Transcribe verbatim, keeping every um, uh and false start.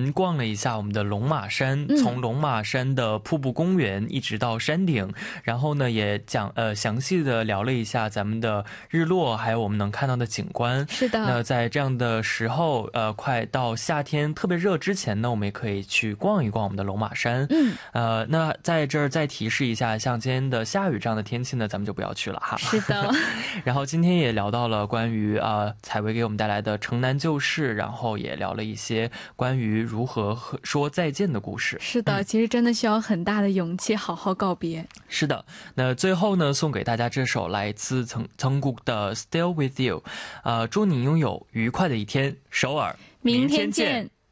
前逛了一下我们的龙马山，从龙马山的瀑布公园一直到山顶，然后呢也讲呃详细的聊了一下咱们的日落，还有我们能看到的景观。 是的， 那在这样的时候，呃快到夏天特别热之前呢，我们也可以去逛一逛我们的龙马山。 嗯， 呃那在这儿再提示一下，像今天的下雨这样的天气呢，咱们就不要去了哈。 是的。 然后今天也聊到了关于呃采薇给我们带来的城南旧事，然后也聊了一些关于如何和说再见的故事。 是的，其实真的需要很大的勇气好好告别。 是的，那最后呢，送给大家这首来自曾曾谷的 Still With You， 呃，祝你拥有愉快的一天，首尔， 明天见。